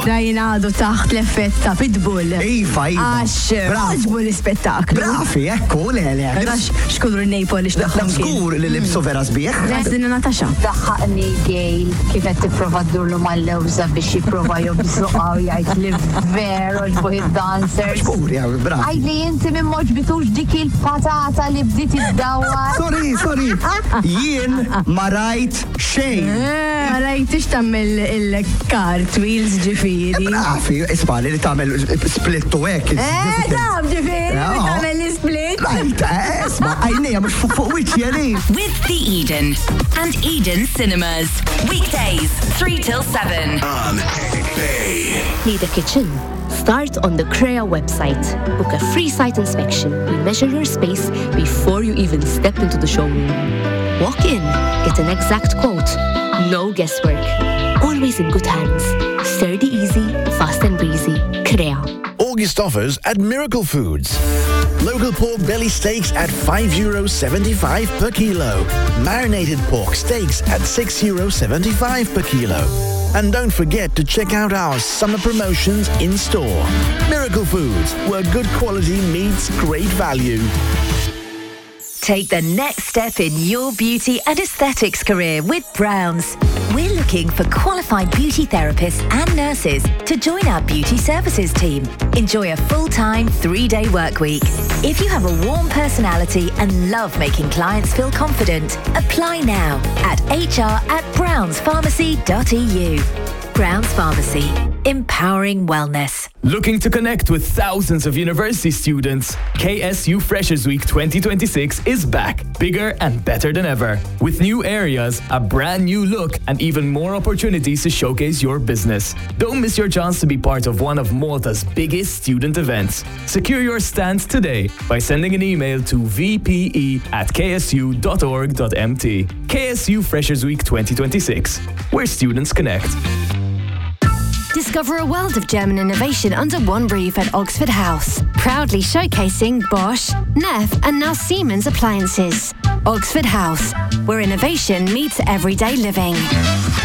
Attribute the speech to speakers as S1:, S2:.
S1: Rajna għadu taħt l-effett ta' Pitbull.
S2: Iva.
S1: Għax, għaġbu l-spettaklu.
S2: Brafi, ekku, le.
S1: Għax, xkulru Napoli xtaħħom
S2: Skur li libsu vera sbieħ.
S1: Għazdina Natasha.
S3: Daħħaqni Gail kifet t-prova d-durlu mal-lewza biex jiprofa jobżuqa u jgħid li veru ġbuħ il-dancer.
S2: Skur, ja, brafi.
S3: Għajli jinti minn moġbitux dik il-patata li bdiet id-dawar.
S2: Sorry. Jien ma rajt xejn.
S1: Rajtix tammel il-cartwheels ġifiri.
S2: Brafi, isbali li tamel split u ek.
S1: Dam ġifiri, tammel l-split.
S2: Rajt, isma, għajnija mux fuq wiċi għali.
S4: With The Eden and Eden Cinemas. Weekdays, 3 till 7.
S5: On Bay.
S6: Need a kitchen? Start on the CREA website. Book a free site inspection. We measure your space before you even step into the showroom. Walk in, get an exact quote. No guesswork. Always in good hands. Sturdy easy, fast and breezy. CREA.
S5: August offers at Miracle Foods. Local pork belly steaks at €5.75 per kilo. Marinated pork steaks at €6.75 per kilo. And don't forget to check out our summer promotions in store. Miracle Foods, where good quality meets great value.
S4: Take the next step in your beauty and aesthetics career with Browns. We're looking for qualified beauty therapists and nurses to join our beauty services team. Enjoy a full-time 3-day work week. If you have a warm personality and love making clients feel confident, apply now at hr@brownspharmacy.eu. Browns Pharmacy, empowering wellness.
S7: Looking to connect with thousands of university students? KSU Freshers Week 2026 is back, bigger and better than ever. With new areas, a brand new look, and even more opportunities to showcase your business. Don't miss your chance to be part of one of Malta's biggest student events. Secure your stand today by sending an email to vpe@ksu.org.mt. KSU Freshers Week 2026, where students connect.
S8: Discover a world of German innovation under one roof at Oxford House. Proudly showcasing Bosch, Neff and now Siemens appliances. Oxford House, where innovation meets everyday living.